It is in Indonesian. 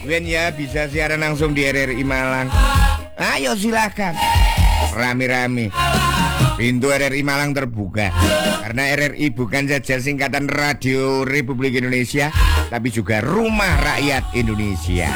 Ben ya bisa siaran langsung di RRI Malang. Ayo silakan. Rame-rame. Pintu RRI Malang terbuka. Karena RRI bukan saja singkatan Radio Republik Indonesia, tapi juga Rumah Rakyat Indonesia.